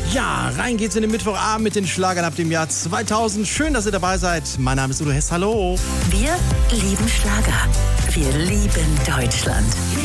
Ja, rein geht's in den Mittwochabend mit den Schlagern ab dem Jahr 2000. Schön, dass ihr dabei seid. Mein Name ist Udo Hess. Hallo. Wir lieben Schlager. Wir lieben Deutschland.